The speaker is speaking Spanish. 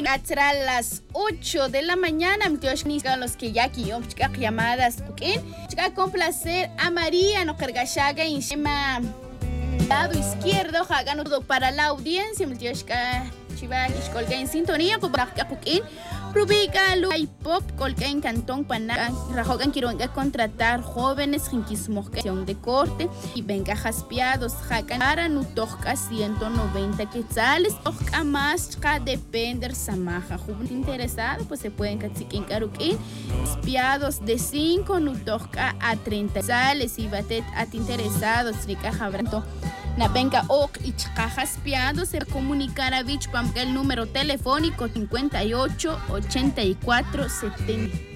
Hasta las 8 de la mañana, los que ya aquí llamadas, complacer a María, no cargashaga en Shema lado izquierdo, hagan todo para la audiencia, Chiva, colga en sintonía, Rubica, Luay Pop, colga en Cantón Paná, Rajogan quiero contratar jóvenes, jinquismocación de corte y venga jaspeados, jacan para nutoca 190 quetzales, toca más, depender samaja, joven interesado, pues se pueden cachiquín caruquín, espiados de 5 nutoca a 30 quetzales y batet at interesados, rica jabranto. La venga ok y cajas piados se comunicará Vichpam el número telefónico 58 84 70.